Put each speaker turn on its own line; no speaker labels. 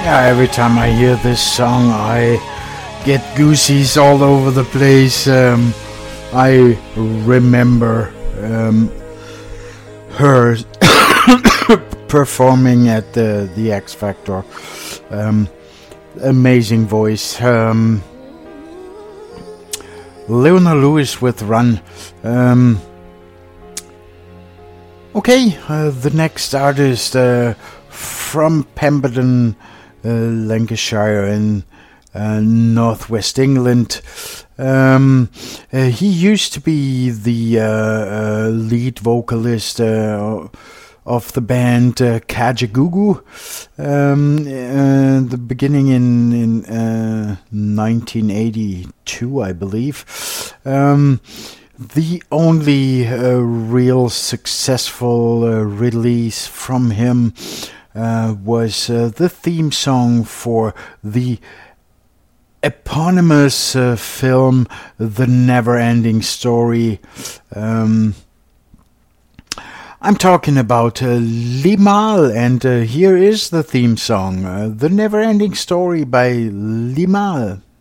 Yeah, every time I hear this song, I get goosies all over the place. I remember her performing at the X Factor. Amazing voice. Leona Lewis with Run. Okay, the next artist from Pemberton, Lancashire in northwest England. He used to be the lead vocalist of the band Kajagoogoo. The beginning in 1982, I believe. The only real successful release from him was the theme song for the eponymous film The Never-Ending Story. I'm talking about Limahl, and here is the theme song, The Never-Ending Story by Limahl.